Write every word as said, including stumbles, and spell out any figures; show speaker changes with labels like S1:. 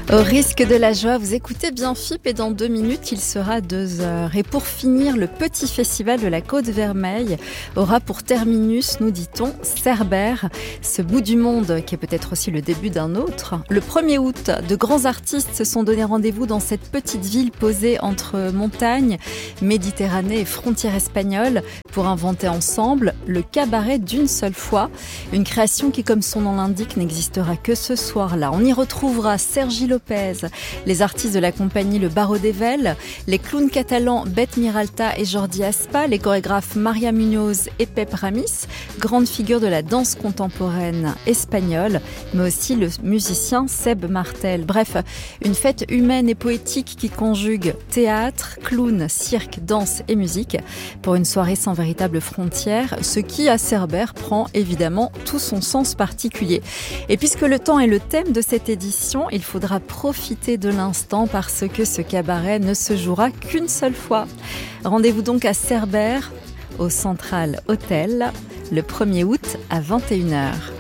S1: Au risque de la joie, vous écoutez bien F I P et dans deux minutes, il sera deux heures. Et pour finir, le petit festival de la Côte-Vermeille aura pour terminus, nous dit-on, Cerbère, ce bout du monde qui est peut-être aussi le début d'un autre. Le premier août, de grands artistes se sont donné rendez-vous dans cette petite ville posée entre montagne, Méditerranée et frontière espagnole pour inventer ensemble le cabaret d'une seule fois. Une création qui, comme son nom l'indique, n'existera que ce soir-là. On y retrouvera Sergi Lopez, les artistes de la compagnie Le Barreau d'Evel, les clowns catalans Beth Miralta et Jordi Aspa, les chorégraphes Maria Munoz et Pep Ramis, grandes figures de la danse contemporaine espagnole, mais aussi le musicien Seb Martel. Bref, une fête humaine et poétique qui conjugue théâtre, clown, cirque, danse et musique pour une soirée sans véritable frontière, ce qui, à Cerbère, prend évidemment tout son sens particulier. Et puisque le temps est le thème de cette édition, il faudra profiter de l'instant parce que ce cabaret ne se jouera qu'une seule fois. Rendez-vous donc à Cerbère, au Central Hotel, le premier août à vingt et une heures.